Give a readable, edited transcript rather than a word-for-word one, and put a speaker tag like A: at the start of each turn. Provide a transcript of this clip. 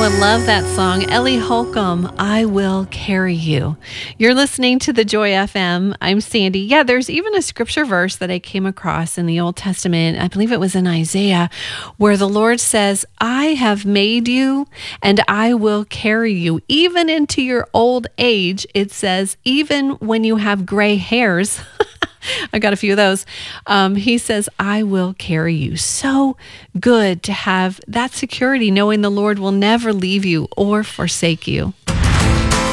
A: I love that song. Ellie Holcomb, I Will Carry You. You're listening to the Joy FM. I'm Sandy. Yeah, there's even a scripture verse that I came across in the Old Testament. I believe it was in Isaiah, where the Lord says, I have made you and I will carry you. Even into your old age, it says, even when you have gray hairs. I got a few of those. He says, I will carry you. So good to have that security, knowing the Lord will never leave you or forsake you.